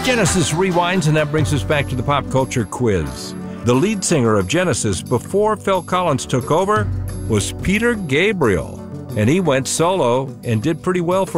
Genesis rewinds, and that brings us back to the pop culture quiz. The lead singer of Genesis before Phil Collins took over was Peter Gabriel, and he went solo and did pretty well for